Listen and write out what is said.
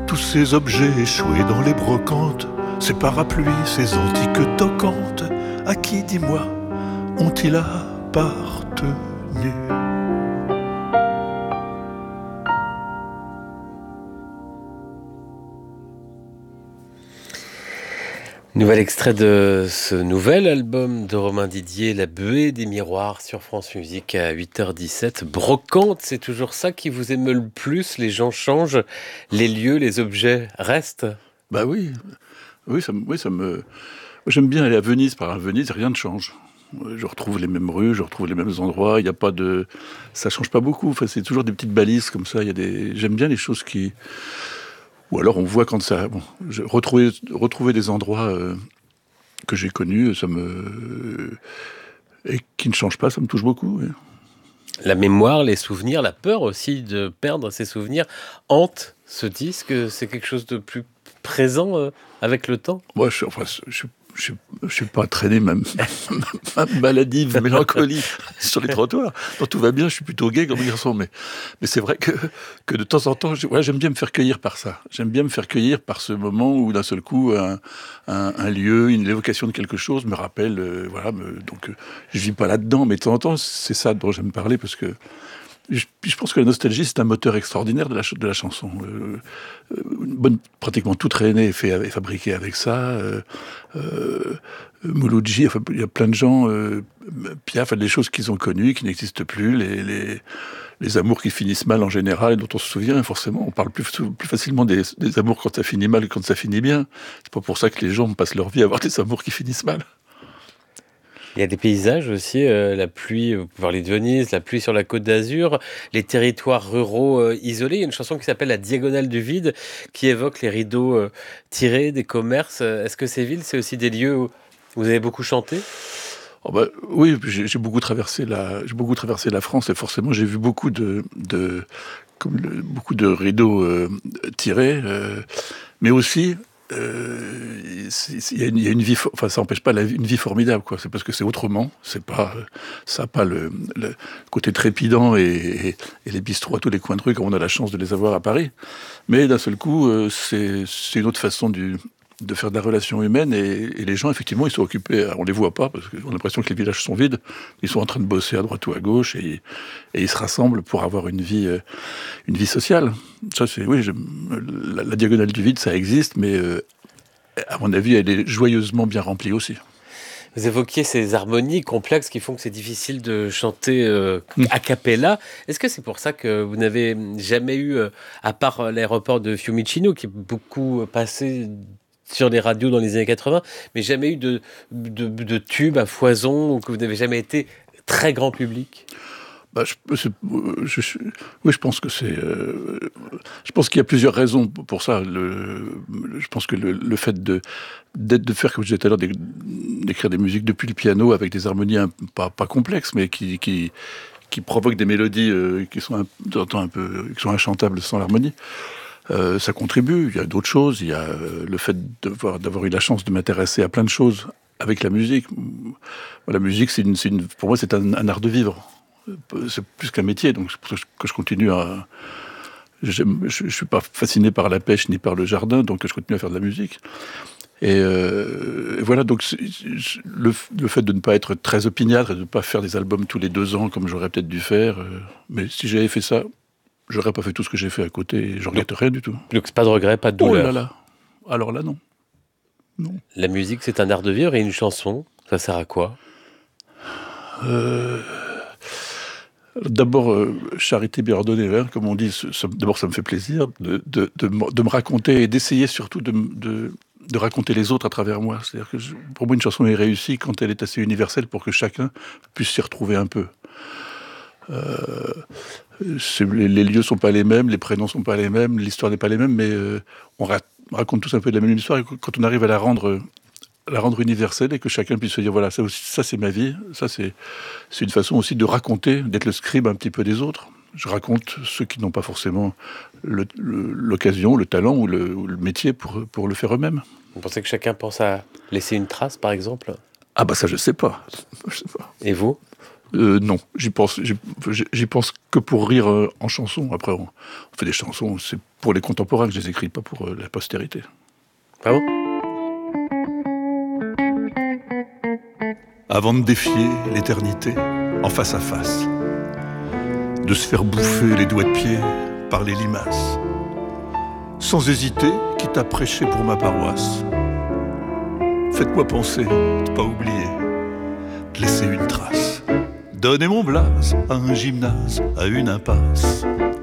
tous ces objets échoués dans les brocantes, ces parapluies, ces antiques toquantes, à qui, dis-moi, ont-ils appartenu ? Nouvel extrait de ce nouvel album de Romain Didier, La Buée des Miroirs sur France Musique à 8h17. Brocante, c'est toujours ça qui vous émeut le plus? Les gens changent, les lieux, les objets restent? Bah oui, ça me... Moi, j'aime bien aller à Venise, à Venise, rien ne change. Je retrouve les mêmes rues, je retrouve les mêmes endroits, il y a pas de... Ça change pas beaucoup, enfin, c'est toujours des petites balises comme ça, j'aime bien les choses qui... Ou alors on voit quand ça... Bon, retrouver des endroits que j'ai connus, et qui ne changent pas, ça me touche beaucoup. Oui. La mémoire, les souvenirs, la peur aussi de perdre ses souvenirs hante ce disque. C'est quelque chose de plus présent avec le temps? Moi, je suis pas traîné ma maladive mélancolie sur les trottoirs. Donc tout va bien, je suis plutôt gai comme garçon. Mais c'est vrai que de temps en temps, j'aime bien me faire cueillir par ça. J'aime bien me faire cueillir par ce moment où d'un seul coup, un lieu, une évocation de quelque chose me rappelle. Donc je vis pas là-dedans, mais de temps en temps, c'est ça dont j'aime parler parce que je pense que la nostalgie, c'est un moteur extraordinaire de la chanson. Pratiquement toute René est fabriquée avec ça. Mouloudji, enfin, il y a plein de gens, Piaf, des choses qu'ils ont connues, qui n'existent plus, les amours qui finissent mal en général, et dont on se souvient forcément. On parle plus facilement des amours quand ça finit mal que quand ça finit bien. C'est pas pour ça que les gens passent leur vie à avoir des amours qui finissent mal. Il y a des paysages aussi, la pluie, vous parlez de Venise, la pluie sur la Côte d'Azur, les territoires ruraux isolés. Il y a une chanson qui s'appelle La Diagonale du Vide, qui évoque les rideaux tirés des commerces. Est-ce que ces villes, c'est aussi des lieux où vous avez beaucoup chanté ? Oh bah, oui, j'ai beaucoup traversé la France et forcément j'ai vu beaucoup beaucoup de rideaux tirés, mais aussi il y a une vie, enfin ça n'empêche pas une vie formidable quoi. C'est parce que c'est autrement, c'est pas, ça n'a pas le côté trépidant et les bistrots à tous les coins de rue comme on a la chance de les avoir à Paris. Mais d'un seul coup, c'est une autre façon de faire de la relation humaine et les gens effectivement ils sont occupés, on les voit pas parce qu'on a l'impression que les villages sont vides, ils sont en train de bosser à droite ou à gauche et ils se rassemblent pour avoir une vie sociale. Ça c'est la diagonale du vide ça existe mais à mon avis elle est joyeusement bien remplie aussi. Vous évoquiez ces harmonies complexes qui font que c'est difficile de chanter a cappella. Est-ce que c'est pour ça que vous n'avez jamais eu, à part l'aéroport de Fiumicino qui est beaucoup passé sur les radios dans les années 80, mais jamais eu de tube à foison ou que vous n'avez jamais été très grand public? Bah, je pense que je pense qu'il y a plusieurs raisons pour ça. Je pense que le fait de faire, comme je disais tout à l'heure, d'écrire des musiques depuis le piano avec des harmonies pas complexes, mais qui provoquent des mélodies qui sont qui sont inchantables sans l'harmonie. Ça contribue. Il y a d'autres choses. Il y a le fait d'avoir eu la chance de m'intéresser à plein de choses avec la musique. La musique, pour moi, c'est un art de vivre. C'est plus qu'un métier, donc c'est pour ça que je continue à... Je suis pas fasciné par la pêche ni par le jardin, donc je continue à faire de la musique. Et voilà, donc le fait de ne pas être très opiniâtre et de ne pas faire des albums tous les 2 ans comme j'aurais peut-être dû faire, mais si j'avais fait ça, j'aurais pas fait tout ce que j'ai fait à côté et je regrette rien du tout. Donc pas de regret, pas de douleur. Oh là là. Alors là, non. La musique, c'est un art de vivre et une chanson, ça sert à quoi ? D'abord, charité bien ordonnée, hein, comme on dit, d'abord ça me fait plaisir de me raconter et d'essayer surtout de raconter les autres à travers moi. C'est-à-dire que pour moi une chanson est réussie quand elle est assez universelle pour que chacun puisse s'y retrouver un peu. Les lieux sont pas les mêmes, les prénoms sont pas les mêmes, l'histoire n'est pas les mêmes, mais on raconte tous un peu de la même histoire et quand on arrive à la rendre universelle et que chacun puisse se dire voilà, ça c'est ma vie, ça c'est une façon aussi de raconter, d'être le scribe un petit peu des autres. Je raconte ceux qui n'ont pas forcément l'occasion, le talent ou le métier pour le faire eux-mêmes. Vous pensez que chacun pense à laisser une trace, par exemple ? Ah bah ça je sais pas. Et vous ? Non, j'y pense que pour rire en chanson. Après, on fait des chansons, c'est pour les contemporains que je les écris, pas pour la postérité. Ah bon? Avant de défier l'éternité en face à face, de se faire bouffer les doigts de pied par les limaces, sans hésiter, quitte à prêcher pour ma paroisse. Faites-moi penser, de pas oublier, de laisser une trace. Donner mon blaze à un gymnase, à une impasse.